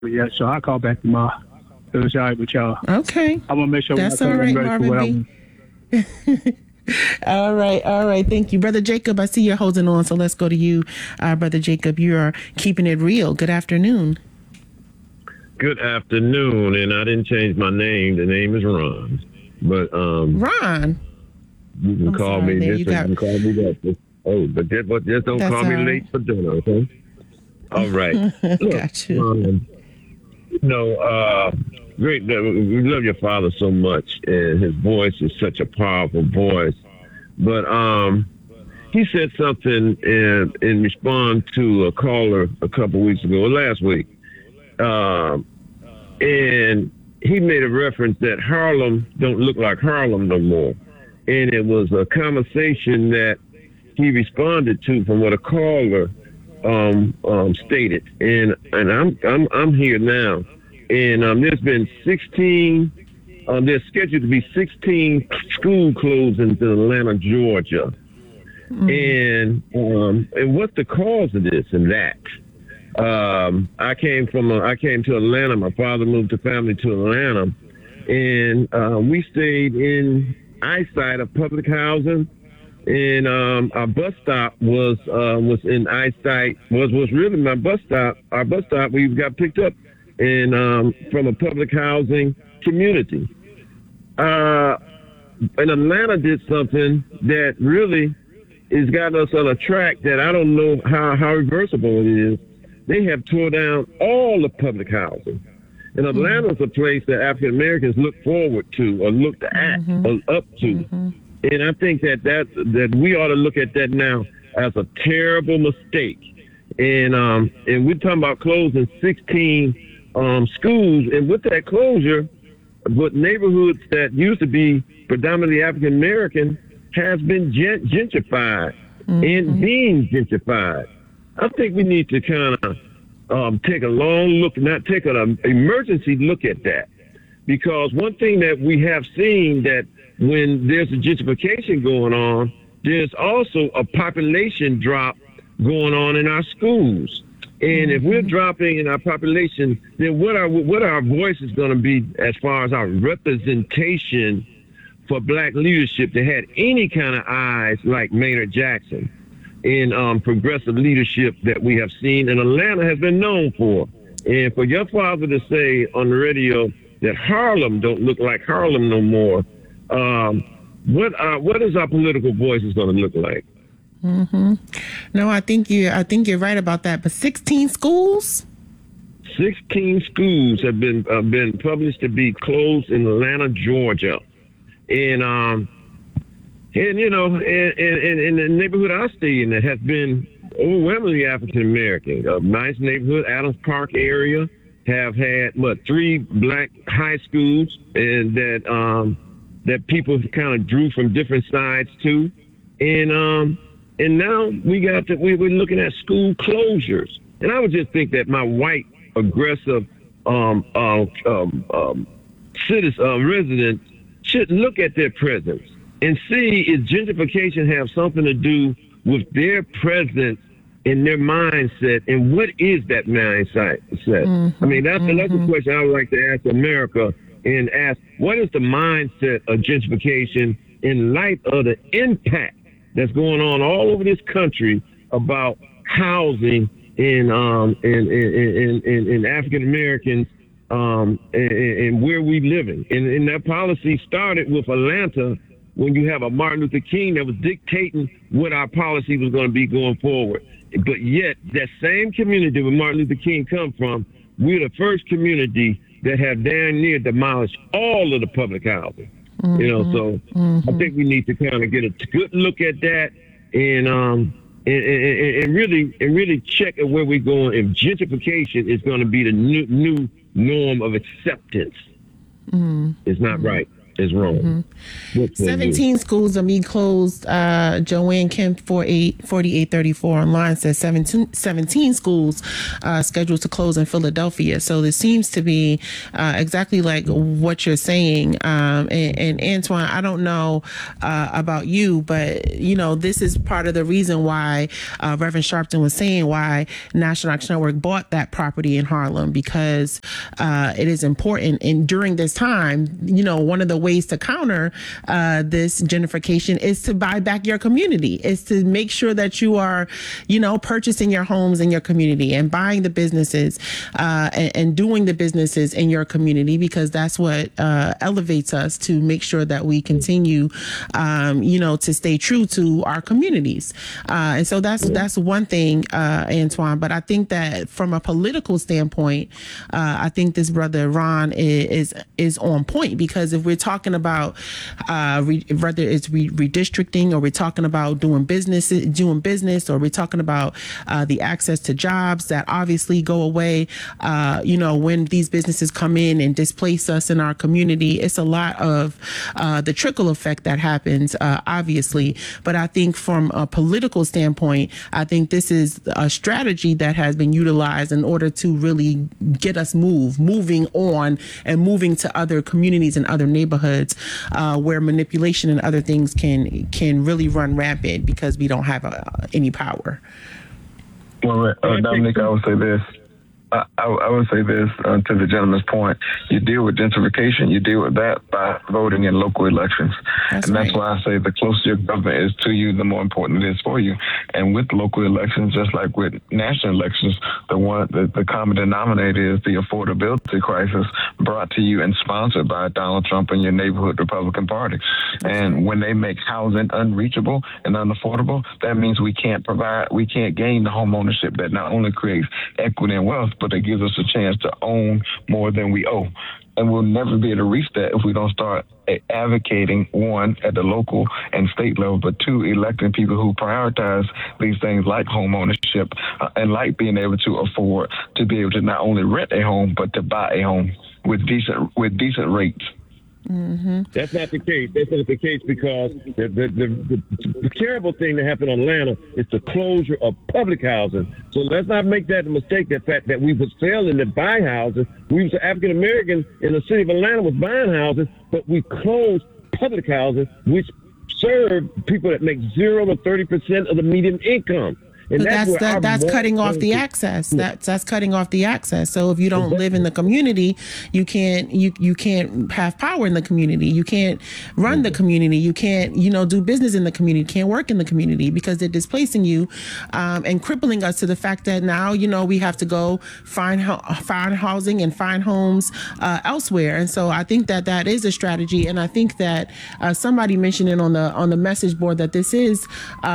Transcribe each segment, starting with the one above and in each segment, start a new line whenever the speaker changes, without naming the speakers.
yet, so I'll call back tomorrow. It was all right with y'all.
Okay.
I'm gonna make sure when I
That's
come,
all
I'm
right,
ready for
Marvin
what I
B.
want.
All right, all right. Thank you, Brother Jacob. I see you're holding on, so let's go to you, Brother Jacob. You are keeping it real. Good afternoon.
Good afternoon, and I didn't change my name. The name is Ron, but
Ron.
you can
I'm
call
sorry
me
there.
this
You
or you
got,
can call me that. Oh, but just don't
that's
call me
all
late
right.
for dinner, okay? All right. Look,
Got you.
no, great. We love your father so much, and his voice is such a powerful voice. But he said something in response to a caller a couple weeks ago, or last week. Um, and he made a reference that Harlem don't look like Harlem no more. And it was a conversation that he responded to from what a caller stated. And I'm here now. And there's been 16. There's scheduled to be 16 school closings in Atlanta, Georgia. And what's the cause of this and that? I came to Atlanta. My father moved the family to Atlanta, and we stayed in eyesight of public housing. And our bus stop was in eyesight. Was really my bus stop. Our bus stop. We got picked up in from a public housing community. And Atlanta did something that really has got us on a track that I don't know how reversible it is. They have tore down all the public housing. And Atlanta's a place that African Americans look forward to or look at or up to. And I think that we ought to look at that now as a terrible mistake. And we're talking about closing 16 schools. And with that closure, but neighborhoods that used to be predominantly African American has been gentrified and being gentrified. I think we need to kind of take a long look, not take an emergency look at that. Because one thing that we have seen that when there's a gentrification going on, there's also a population drop going on in our schools. And if we're dropping in our population, then what are our voices going to be as far as our representation for black leadership that had any kind of eyes like Maynard Jackson in progressive leadership that we have seen and Atlanta has been known for? And for your father to say on the radio that Harlem don't look like Harlem no more, what is our political voices going to look like?
No, I think you're right about that. But 16 schools.
16 schools have been published to be closed in Atlanta, Georgia, and you know, in the neighborhood I stay in, that has been overwhelmingly African American. A nice neighborhood, Adams Park area, have had 3 black high schools, and that people kind of drew from different sides too, and now we're looking at school closures. And I would just think that my white aggressive residents should look at their presence and see if gentrification have something to do with their presence in their mindset, and what is that mindset? I mean, that's a question I would like to ask America, and ask, what is the mindset of gentrification in light of the impact that's going on all over this country about housing in African Americans and where we living. And that policy started with Atlanta, when you have a Martin Luther King that was dictating what our policy was going to be going forward. But yet, that same community where Martin Luther King come from, we're the first community that have damn near demolished all of the public housing. You know, so I think we need to kind of get a good look at that and really check at where we're going. If gentrification is going to be the new norm of acceptance, it's not right. is wrong. What can you do?
17 schools are being closed. Joanne Kemp 4834 online says 17 schools scheduled to close in Philadelphia. So this seems to be exactly like what you're saying. And Antoine, I don't know about you, but you know, this is part of the reason why Reverend Sharpton was saying why National Action Network bought that property in Harlem, because it is important. And during this time, you know, one of the ways to counter this gentrification is to buy back your community, is to make sure that you are, you know, purchasing your homes in your community and buying the businesses and doing the businesses in your community, because that's what elevates us to make sure that we continue, you know, to stay true to our communities. And so that's one thing, Antoine. But I think that from a political standpoint, I think this brother Ron is on point, because if we're talking about whether it's redistricting, or we're talking about doing business, or we're talking about the access to jobs that obviously go away, you know, when these businesses come in and displace us in our community, it's a lot of the trickle effect that happens, obviously. But I think from a political standpoint, I think this is a strategy that has been utilized in order to really get us moving on and moving to other communities and other neighborhoods where manipulation and other things can really run rampant because we don't have any power.
Well, Dominic, I would say this. I would say this to the gentleman's point. You deal with gentrification, you deal with that by voting in local elections. That's why I say the closer your government is to you, the more important it is for you. And with local elections, just like with national elections, the common denominator is the affordability crisis brought to you and sponsored by Donald Trump and your neighborhood Republican Party. And when they make housing unreachable and unaffordable, that means we can't gain the home ownership that not only creates equity and wealth, but it gives us a chance to own more than we owe. And we'll never be able to reach that if we don't start advocating, one, at the local and state level, but two, electing people who prioritize these things like home ownership and like being able to afford to be able to not only rent a home, but to buy a home with decent rates.
Mm-hmm. That's not the case. That's not the case, because the terrible thing that happened in Atlanta is the closure of public housing. So let's not make that mistake, the fact that we was failing to buy houses. We was African American in the city of Atlanta was buying houses, but we closed public housing, which serve people that make 0 to 30% of the median income. And
that's cutting off the access. That's cutting off the access. So if you don't live in the community, you can't have power in the community. You can't run the community. You can't, do business in the community. Can't work in the community because they're displacing you, and crippling us to the fact that now we have to go find housing and find homes elsewhere. And so I think that is a strategy. And I think that somebody mentioned it on the message board that this is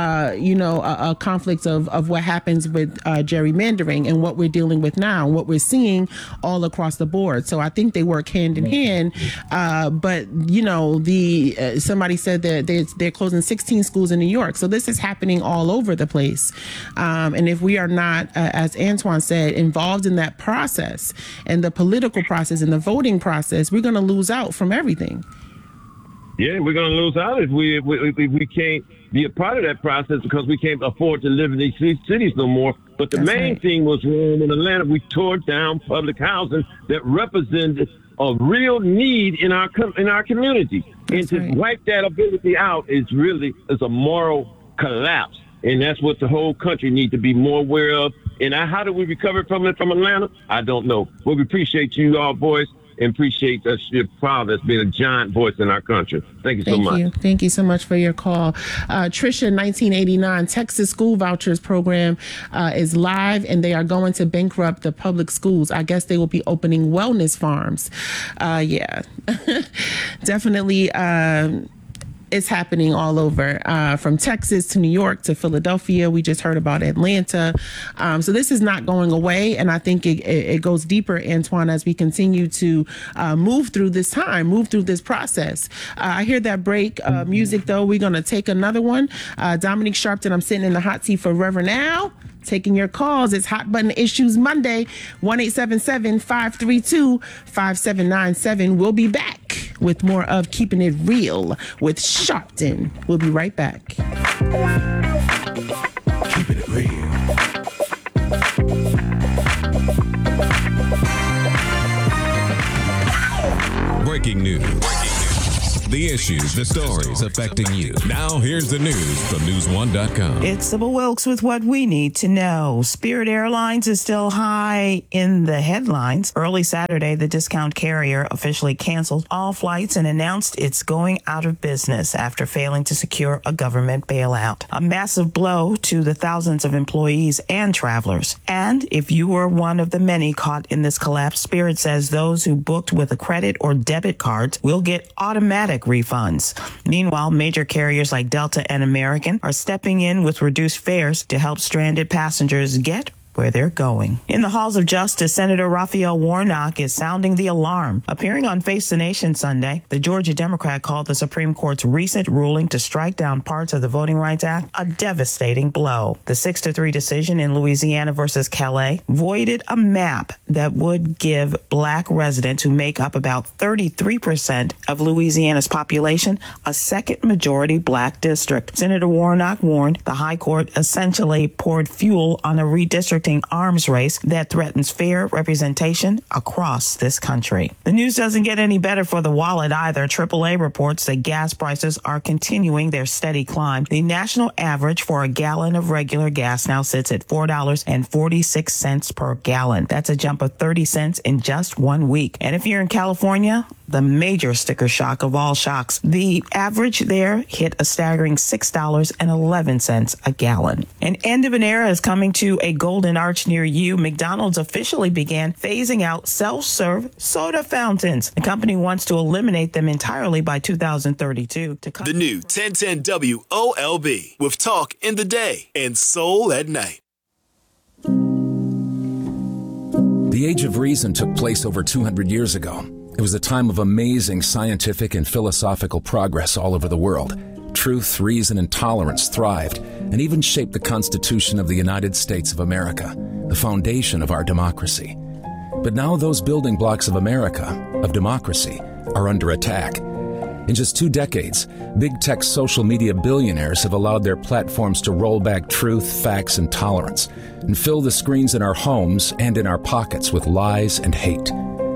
a conflict of what happens with gerrymandering and what we're dealing with now, and what we're seeing all across the board. So I think they work hand in hand. But somebody said that they're closing 16 schools in New York. So this is happening all over the place. And if we are not, as Antoine said, involved in that process and the political process and the voting process, we're going to lose out from everything.
Yeah, we're going to lose out if we can't be a part of that process, because we can't afford to live in these cities no more. But the main thing was wrong in Atlanta. We tore down public housing that represented a real need in our community. And to wipe that ability out is a moral collapse. And that's what the whole country needs to be more aware of. And how do we recover from it from Atlanta? I don't know. Well, we appreciate you all, boys, and appreciate your father as being a giant voice in our country. Thank you so much.
Thank you so much for your call. Trisha, 1989, Texas School Vouchers Program is live, and they are going to bankrupt the public schools. I guess they will be opening wellness farms. Yeah, definitely. It's happening all over, from Texas to New York to Philadelphia. We just heard about Atlanta. So this is not going away. And I think it goes deeper, Antoine, as we continue to move through this process. I hear that break music, though. We're going to take another one. Dominic Sharpton, I'm sitting in the hot seat for Reverend Al. Taking your calls. It's Hot Button Issues Monday, 1-877-532-5797. We'll be back. with more of Keeping It Real with Sharpton. We'll be right back.
Keeping it real. Breaking news. The issues, the stories affecting you. Now, here's the news from News1.com.
It's Sybil Wilkes with what we need to know. Spirit Airlines is still high in the headlines. Early Saturday, the discount carrier officially canceled all flights and announced it's going out of business after failing to secure a government bailout. A massive blow to the thousands of employees and travelers. And if you were one of the many caught in this collapse, Spirit says those who booked with a credit or debit cards will get automatic refunds. Meanwhile, major carriers like Delta and American are stepping in with reduced fares to help stranded passengers get where they're going. In the halls of justice, Senator Raphael Warnock is sounding the alarm. Appearing on Face the Nation Sunday, the Georgia Democrat called the Supreme Court's recent ruling to strike down parts of the Voting Rights Act a devastating blow. The 6-3 decision in Louisiana versus Calais voided a map that would give Black residents who make up about 33% of Louisiana's population a second majority Black district. Senator Warnock warned the High Court essentially poured fuel on a redistricting arms race that threatens fair representation across this country. The news doesn't get any better for the wallet either. AAA reports that gas prices are continuing their steady climb. The national average for a gallon of regular gas now sits at $4.46 per gallon. That's a jump of 30 cents in just 1 week. And if you're in California, the major sticker shock of all shocks, the average there hit a staggering $6.11 a gallon. An end of an era is coming to a Golden Arch near you. McDonald's officially began phasing out self-serve soda fountains. The company wants to eliminate them entirely by 2032.
The new 1010 WOLB with talk in the day and soul at night.
The Age of Reason took place over 200 years ago. It was a time of amazing scientific and philosophical progress all over the world. Truth, reason, and tolerance thrived and even shaped the Constitution of the United States of America, the foundation of our democracy. But now those building blocks of America, of democracy, are under attack. In just 2 decades, big tech social media billionaires have allowed their platforms to roll back truth, facts, and tolerance, and fill the screens in our homes and in our pockets with lies and hate.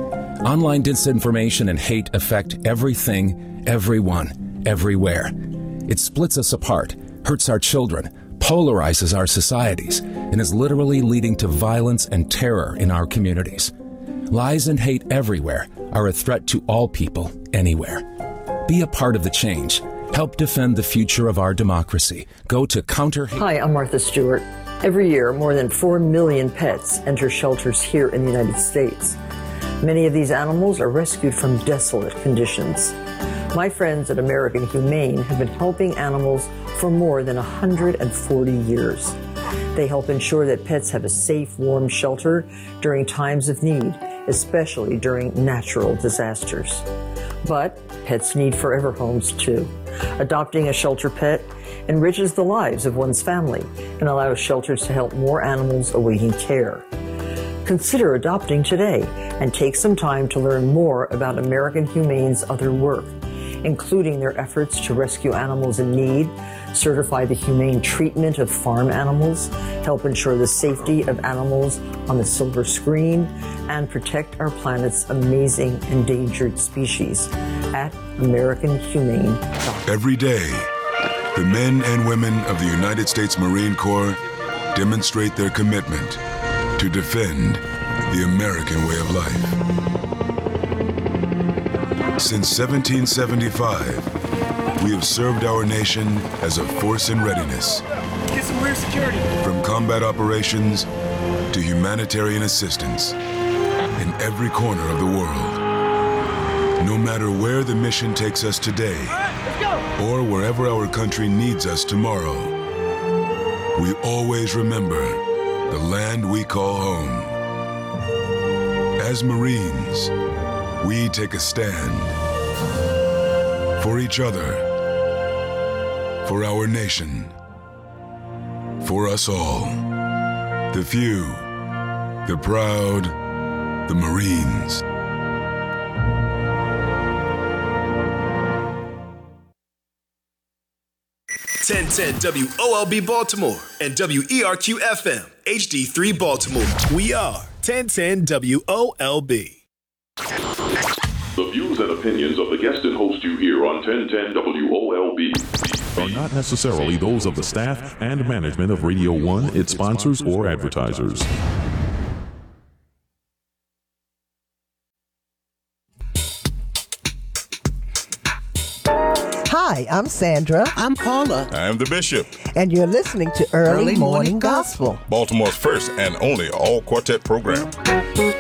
Online disinformation and hate affect everything, everyone, everywhere. It splits us apart, hurts our children, polarizes our societies, and is literally leading to violence and terror in our communities. Lies and hate everywhere are a threat to all people, anywhere. Be a part of the change. Help defend the future of our democracy. Go to Counter Hate.
Hi, I'm Martha Stewart. Every year, more than 4 million pets enter shelters here in the United States. Many of these animals are rescued from desolate conditions. My friends at American Humane have been helping animals for more than 140 years. They help ensure that pets have a safe, warm shelter during times of need, especially during natural disasters. But pets need forever homes too. Adopting a shelter pet enriches the lives of one's family and allows shelters to help more animals awaiting care. Consider adopting today and take some time to learn more about American Humane's other work, including their efforts to rescue animals in need, certify the humane treatment of farm animals, help ensure the safety of animals on the silver screen, and protect our planet's amazing endangered species at AmericanHumane.com.
Every day, the men and women of the United States Marine Corps demonstrate their commitment to defend the American way of life. Since 1775, we have served our nation as a force in readiness.
Get some rear security.
From combat operations to humanitarian assistance in every corner of the world. No matter where the mission takes us today, or wherever our country needs us tomorrow, we always remember the land we call home. As Marines, we take a stand for each other, for our nation, for us all. The few, the proud, the Marines.
1010 WOLB Baltimore and WERQ-FM HD3 Baltimore. We are 1010 WOLB.
The views and opinions of the guest and host you hear on 1010 WOLB
are not necessarily those of the staff and management of Radio 1, its sponsors, or advertisers.
Hi, I'm Sandra.
I'm Paula.
I'm the Bishop.
And you're listening to Early Morning Gospel,
Baltimore's first and only all-quartet program.